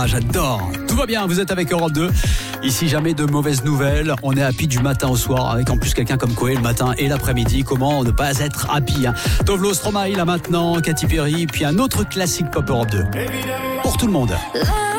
j'adore. Tout va bien, vous êtes avec Europe 2. Ici, jamais de mauvaises nouvelles. On est happy du matin au soir, avec en plus quelqu'un comme Koé le matin et l'après-midi. Comment ne pas être happy, hein. Tovlo Stromae là maintenant, Katy Perry, puis un autre classique pop Europe 2. Pour tout le monde.